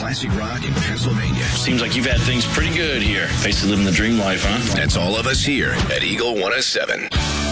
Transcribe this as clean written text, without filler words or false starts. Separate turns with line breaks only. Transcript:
classic rock in Pennsylvania.
Seems like you've had things pretty good here. Basically living the dream life, huh?
That's all of us here at Eagle 107.